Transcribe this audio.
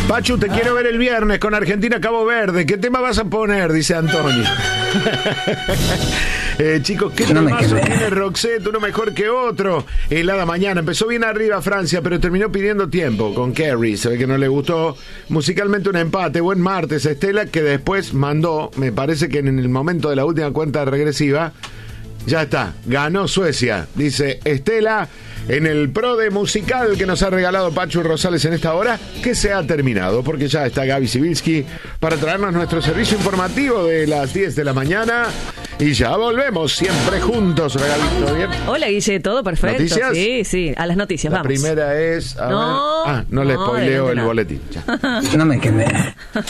Pachu, te quiero ver el viernes con Argentina-Cabo Verde. ¿Qué tema vas a poner? Dice Antonio. Chicos, ¿qué temazo tiene Roxette? Uno mejor que otro. Helada mañana. Empezó bien arriba Francia, pero terminó pidiendo tiempo con Kerry. Se ve que no le gustó. Musicalmente un empate. Buen martes, Estela, que después mandó, me parece que en el momento de la última cuenta regresiva, ya está, ganó Suecia. Dice Estela, en el pro de musical que nos ha regalado Pachu Rosales en esta hora, que se ha terminado, porque ya está Gaby Sibilski para traernos nuestro servicio informativo de las 10 de la mañana. Y ya volvemos, siempre juntos. Gaby, ¿todo bien? Hola, Guille, todo perfecto. ¿Noticias? Sí, a las noticias, la vamos. primera es... no le spoileo el boletín. Ya. No me quemé.